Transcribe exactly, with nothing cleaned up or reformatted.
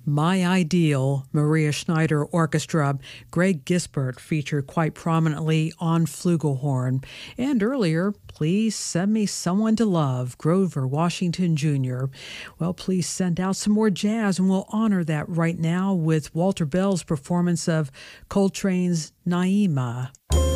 My Ideal, Maria Schneider Orchestra. Greg Gisbert featured quite prominently on flugelhorn. And earlier, Please Send Me Someone to Love, Grover Washington Junior Well, please send out some more jazz, and we'll honor that right now with Walter Bell's performance of Coltrane's Naima.